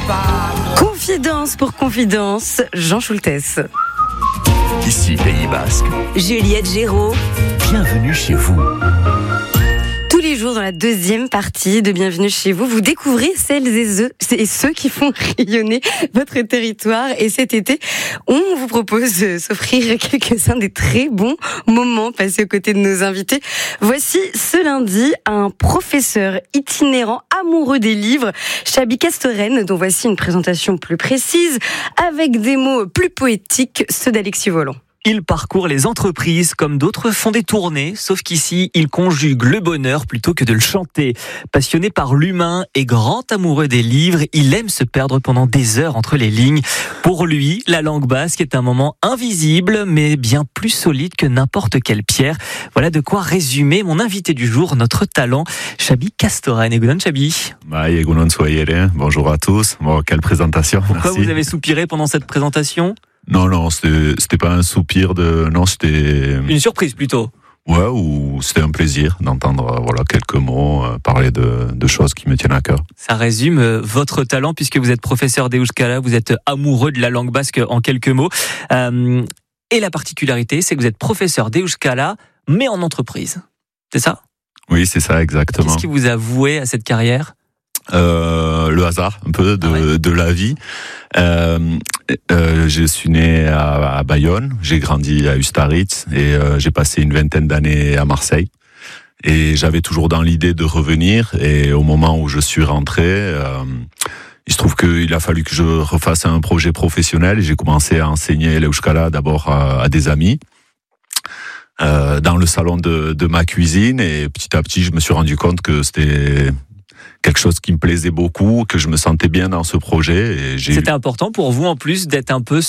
Confidence pour confidence, Jean Schultes. Ici Pays Basque. Juliette Géraud. Bienvenue chez vous. Tous les jours dans la deuxième partie de Bienvenue chez vous, vous découvrez celles et ceux qui font rayonner votre territoire. Et cet été, on vous propose de s'offrir quelques-uns des très bons moments passés aux côtés de nos invités. Voici ce lundi un professeur itinérant amoureux des livres, Chabi Castoren, dont voici une présentation plus précise, avec des mots plus poétiques, ceux d'Alexis Volant. Il parcourt les entreprises comme d'autres font des tournées, sauf qu'ici, il conjugue le bonheur plutôt que de le chanter. Passionné par l'humain et grand amoureux des livres, il aime se perdre pendant des heures entre les lignes. Pour lui, la langue basque est un moment invisible, mais bien plus solide que n'importe quelle pierre. Voilà de quoi résumer mon invité du jour, notre talent, Chabi Castoren. Egunon Chabi. Egunon Soyere, bonjour à tous. Bon, quelle présentation. Pourquoi merci. Vous avez soupiré pendant cette présentation ? Non, c'était pas un soupir non, c'était une surprise plutôt. Ouais, ou c'était un plaisir d'entendre quelques mots, parler de choses qui me tiennent à cœur. Ça résume votre talent puisque vous êtes professeur d'Euskara, vous êtes amoureux de la langue basque en quelques mots. Et la particularité, c'est que vous êtes professeur d'Euskara, mais en entreprise. C'est ça ? Oui, c'est ça, exactement. Qu'est-ce qui vous a voué à cette carrière ? Le hasard un peu de la vie. Je suis né à Bayonne, j'ai grandi à Ustaritz et j'ai passé une vingtaine d'années à Marseille. Et j'avais toujours dans l'idée de revenir. Et au moment où je suis rentré, il se trouve qu'il a fallu que je refasse un projet professionnel. Et j'ai commencé à enseigner l'Euskara d'abord à des amis. Dans le salon de ma cuisine. Et petit à petit, je me suis rendu compte que c'était quelque chose qui me plaisait beaucoup, que je me sentais bien dans ce projet. Et c'était important pour vous en plus d'être un peu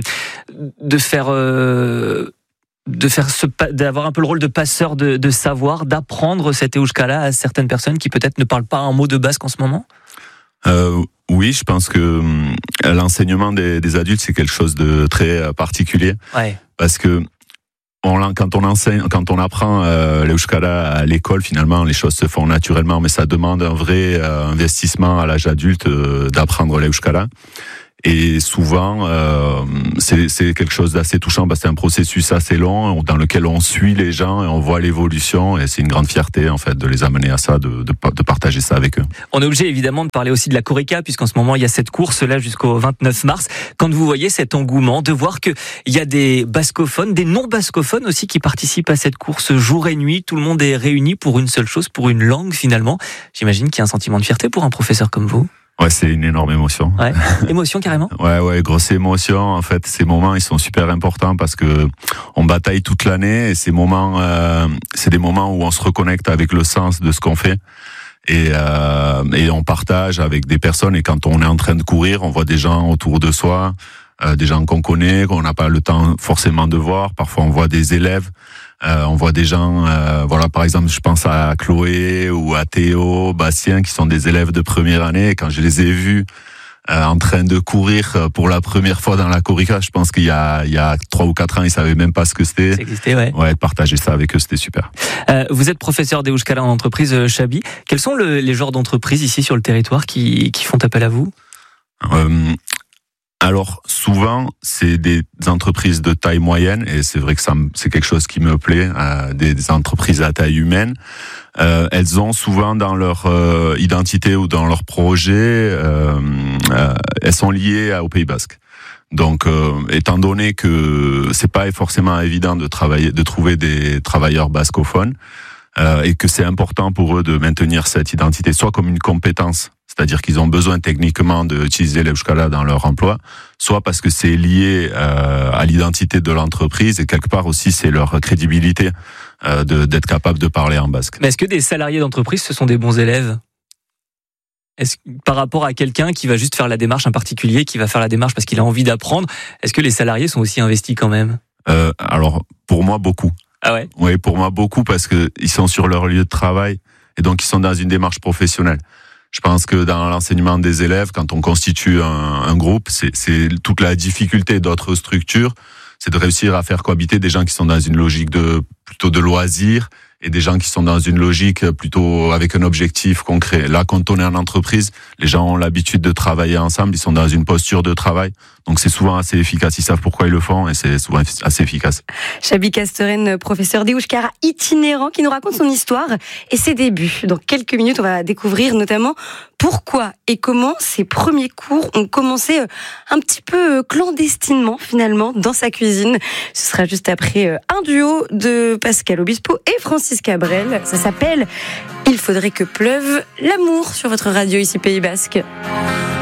d'avoir un peu le rôle de passeur de savoir, d'apprendre cette euskara à certaines personnes qui peut-être ne parlent pas un mot de basque en ce moment. Oui, je pense que l'enseignement des adultes c'est quelque chose de très particulier. Ouais. Parce que quand on apprend l'euskara à l'école, finalement, les choses se font naturellement, mais ça demande un vrai investissement à l'âge adulte d'apprendre l'euskara. Et souvent, c'est quelque chose d'assez touchant parce que c'est un processus assez long dans lequel on suit les gens et on voit l'évolution. Et c'est une grande fierté, en fait, de les amener à ça, de partager ça avec eux. On est obligé, évidemment, de parler aussi de la Corica, puisqu'en ce moment, il y a cette course-là jusqu'au 29 mars. Quand vous voyez cet engouement, de voir qu'il y a des bascophones, des non-bascophones aussi qui participent à cette course jour et nuit. Tout le monde est réuni pour une seule chose, pour une langue, finalement. J'imagine qu'il y a un sentiment de fierté pour un professeur comme vous. Ouais, c'est une énorme émotion. Ouais. Émotion carrément. Ouais, grosse émotion. En fait, ces moments, ils sont super importants parce que on bataille toute l'année et ces moments, c'est des moments où on se reconnecte avec le sens de ce qu'on fait et on partage avec des personnes. Et quand on est en train de courir, on voit des gens autour de soi, des gens qu'on connaît, qu'on n'a pas le temps forcément de voir. Parfois, on voit des élèves. On voit des gens, par exemple, je pense à Chloé ou à Théo, Bastien, qui sont des élèves de première année. Et quand je les ai vus en train de courir pour la première fois dans la Corica, je pense qu'il y a 3 ou 4 ans, ils savaient même pas ce que c'était. Ça existait, ouais. Ouais, de partager ça avec eux, c'était super. Vous êtes professeur d'Euskara en entreprise, Chabi. Quels sont les genres d'entreprises ici sur le territoire qui font appel à vous ? Alors souvent c'est des entreprises de taille moyenne et c'est vrai que c'est quelque chose qui me plaît, des entreprises à taille humaine. Elles ont souvent dans leur identité ou dans leur projet, elles sont liées au Pays Basque. Donc étant donné que c'est pas forcément évident de trouver des travailleurs bascophones et que c'est important pour eux de maintenir cette identité soit comme une compétence, c'est-à-dire qu'ils ont besoin techniquement d'utiliser l'euskara dans leur emploi, soit parce que c'est lié à l'identité de l'entreprise et quelque part aussi c'est leur crédibilité d'être capable de parler en basque. Mais est-ce que des salariés d'entreprise, ce sont des bons élèves ? Par rapport à quelqu'un qui va juste faire la démarche, un particulier qui va faire la démarche parce qu'il a envie d'apprendre, est-ce que les salariés sont aussi investis quand même ? Alors, pour moi, beaucoup. Ah ouais ? Oui, pour moi, beaucoup parce que ils sont sur leur lieu de travail et donc ils sont dans une démarche professionnelle. Je pense que dans l'enseignement des élèves, quand on constitue un groupe, c'est toute la difficulté d'autres structures, c'est de réussir à faire cohabiter des gens qui sont dans une logique plutôt de loisirs et des gens qui sont dans une logique plutôt avec un objectif concret. Là, quand on est en entreprise, les gens ont l'habitude de travailler ensemble, ils sont dans une posture de travail, donc c'est souvent assez efficace. Ils savent pourquoi ils le font et c'est souvent assez efficace. Chabi Casteren, professeur d'Euskara itinérant, qui nous raconte son histoire et ses débuts. Dans quelques minutes, on va découvrir notamment pourquoi et comment ses premiers cours ont commencé un petit peu clandestinement finalement dans sa cuisine. Ce sera juste après un duo de Pascal Obispo et Francis Cabrel. Ça s'appelle « Il faudrait que pleuve l'amour » sur votre radio ici Pays Basque.